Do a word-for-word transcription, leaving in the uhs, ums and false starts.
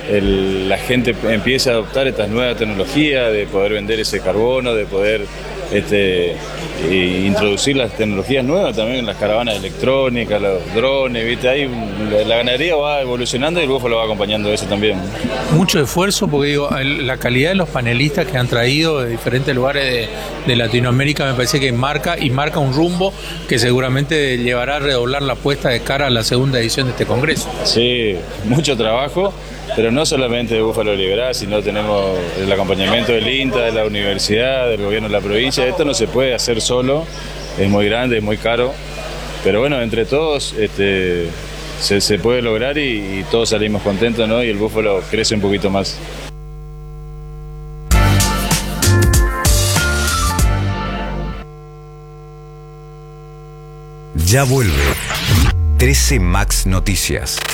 el, la gente empiece a adoptar estas nuevas tecnologías, de poder vender ese carbono, de poder este, e introducir las tecnologías nuevas también, las caravanas electrónicas, los drones, ¿viste? Ahí la, la ganadería va evolucionando y el búfalo va acompañando eso también. Mucho esfuerzo, porque digo, el, la calidad de los panelistas que han traído de diferentes lugares de, de Latinoamérica me parece que marca y marca un rumbo que seguramente llevará a redoblar la apuesta de cara a la segunda edición de este congreso. Sí, mucho trabajo, pero no solamente de Búfalo Liberal, sino tenemos el acompañamiento del INTA, de la universidad, del gobierno de la provincia. Esto no se puede hacer solo, es muy grande, es muy caro, pero bueno, entre todos este, se, se puede lograr y, y todos salimos contentos, ¿no? Y el búfalo crece un poquito más. Ya vuelve trece Max Noticias.